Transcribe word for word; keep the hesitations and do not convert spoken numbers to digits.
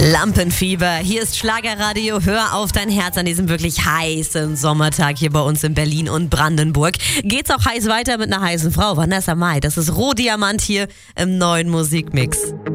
Lampenfieber, hier ist Schlagerradio. Hör auf dein Herz an diesem wirklich heißen Sommertag hier bei uns in Berlin und Brandenburg. Geht's auch heiß weiter mit einer heißen Frau, Vanessa Mai. Das ist Rohdiamant hier im neuen Musikmix.